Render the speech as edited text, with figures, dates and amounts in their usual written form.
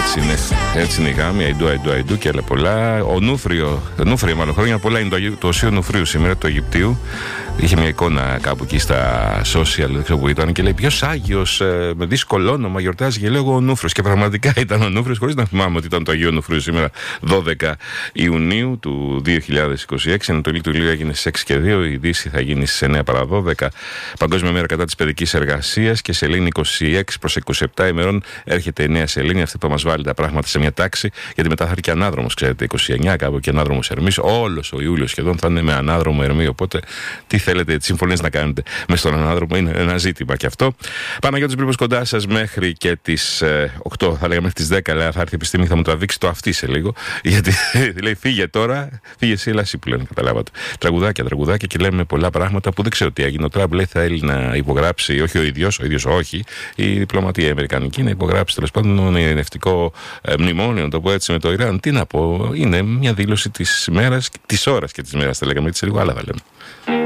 Έτσι είναι η γάμη. Αϊντού και άλλα πολλά. Ο Νούφριο, μάλλον χρόνια πολλά, είναι το Οσίο Νουφρίου σήμερα, του Αιγυπτίου. Είχε μια εικόνα κάπου εκεί στα social, δεν ξέρω που ήταν, και λέει: ποιος Άγιος με δύσκολο όνομα γιορτάζει? Και λέω εγώ ο Νούφριος. Και πραγματικά ήταν ο Νούφριος, χωρίς να θυμάμαι ότι ήταν το Αγίο Νουφρίου σήμερα, 12 Ιουνίου του 2026. Η Ανατολή του Ηλίου έγινε στις 6 και 2, η Δύση θα γίνει στις 9 παρά 12. Παγκόσμια μέρα κατά της παιδικής εργασίας, και σελήνη 26 προς 27 ημερών έρχεται η νέα σελήνη, αυτή που μας βάλει τα πράγματα σε μια τάξη, γιατί μετά θα έρθει και ανάδρομος, ξέρετε, 29 κάπου, και ανάδρομος Ερμής. Όλος ο Ιούλιος σχεδόν θα είναι με ανάδρομο Ερμή. Οπότε τι θέλετε, τι συμφωνίες να κάνετε με στον ανάδρομο, είναι ένα ζήτημα και αυτό. Παναγιώτης Μπρίπος κοντά σας μέχρι και τις 8, θα λέγαμε μέχρι τις 10, αλλά θα έρθει η επιστήμη, θα μου τραβήξει το αυτί σε λίγο. Γιατί λέει: φύγε τώρα, φύγε εσύ, έλα εσύ πλέον. Καταλάβατε. Τραγουδάκια, και λέμε πολλά πράγματα που δεν ξέρω τι έγινε. Ο Τραμπ λέει θέλει να υπογράψει, όχι ο ίδιος όχι, η διπλωματία αμερικανική να υπογράψει τέλος πάντων ένα ειρηνευτικό μνημόνιο, να το πω έτσι, με το Ιράν. Τι να πω, είναι μια δήλωση της ημέρας, της ώρας και της μέρας, θα λέγαμε, έτσι λίγο άλλα θα λέμε.